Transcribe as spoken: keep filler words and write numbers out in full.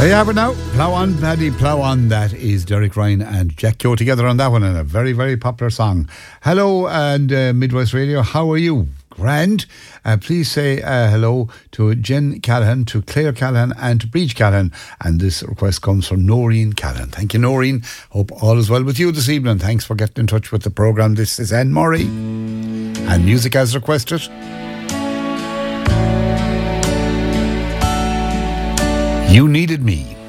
There you have it now. Plough on, Paddy, plough on. That is Derek Ryan and Jack Keogh together on that one, and a very, very popular song. Hello, and uh, Midwest Radio, how are you? Grand. Uh, please say uh, hello to Jen Callahan, to Claire Callahan, and to Breach Callahan. And this request comes from Noreen Callahan. Thank you, Noreen. Hope all is well with you this evening. Thanks for getting in touch with the programme. This is Anne Murray. And music as requested. You Needed Me.